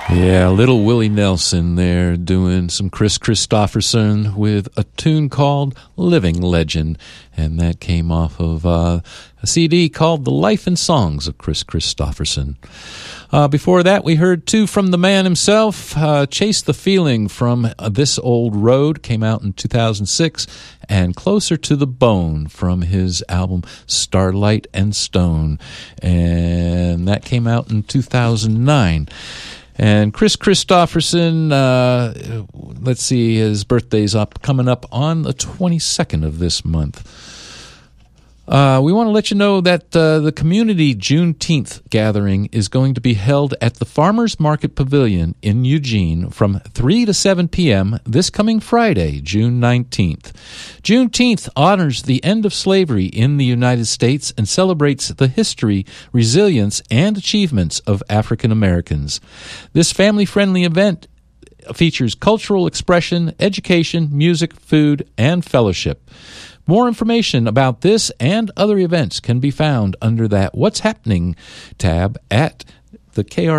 Yeah, little Willie Nelson there doing some Chris Christopherson with a tune called Living Legend. And that came off of a CD called The Life and Songs of Chris Christopherson. Before that, we heard two from the man himself. Chase the Feeling from This Old Road came out in 2006. And Closer to the Bone from his album Starlight and Stone. And that came out in 2009. And Chris Christopherson, let's see, his birthday's coming up on the 22nd of this month. We want to let you know that the community Juneteenth gathering is going to be held at the Farmers Market Pavilion in Eugene from 3 to 7 p.m. this coming Friday, June 19th. Juneteenth honors the end of slavery in the United States and celebrates the history, resilience, and achievements of African Americans. This family-friendly event features cultural expression, education, music, food, and fellowship. More information about this and other events can be found under that What's Happening tab at the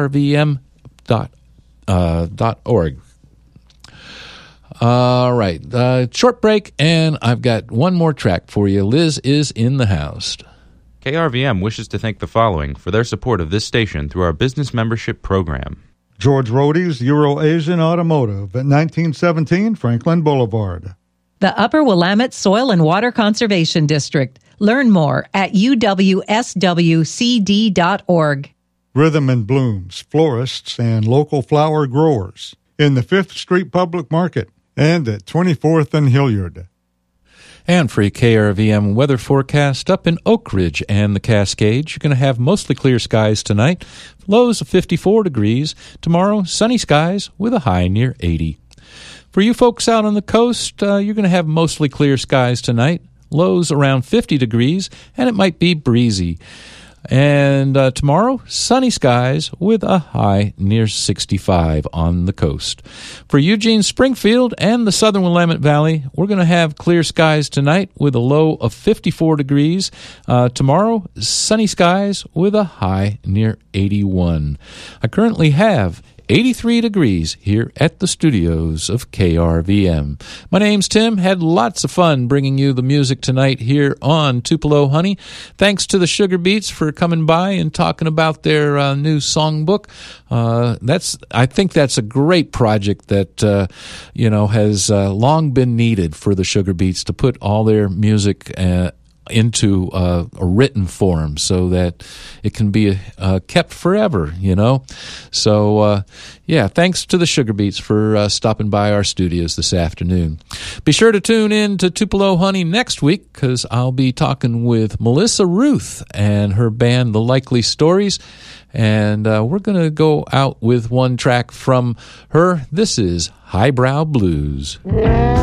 krvm.org. All right, short break, and I've got one more track for you. Liz is in the house. KRVM wishes to thank the following for their support of this station through our business membership program. George Rohde's Euro-Asian Automotive at 1917 Franklin Boulevard. The Upper Willamette Soil and Water Conservation District. Learn more at uwswcd.org. Rhythm and Blooms, florists and local flower growers in the 5th Street Public Market and at 24th and Hilliard. And for a KRVM weather forecast up in Oak Ridge and the Cascades, you're going to have mostly clear skies tonight, lows of 54 degrees. Tomorrow, sunny skies with a high near 80. For you folks out on the coast, you're going to have mostly clear skies tonight, lows around 50 degrees, and it might be breezy. And tomorrow, sunny skies with a high near 65 on the coast. For Eugene, Springfield, and the southern Willamette Valley, we're going to have clear skies tonight with a low of 54 degrees. Tomorrow, sunny skies with a high near 81. I currently have 83 degrees here at the studios of KRVM. My name's Tim. Had lots of fun bringing you the music tonight here on Tupelo Honey. Thanks to the Sugar Beats for coming by and talking about their new songbook. I think that's a great project that has long been needed for the Sugar Beats to put all their music into a written form so that it can be kept forever, So, thanks to the Sugar Beats for stopping by our studios this afternoon. Be sure to tune in to Tupelo Honey next week because I'll be talking with Melissa Ruth and her band, The Likely Stories, and we're going to go out with one track from her. This is Highbrow Blues.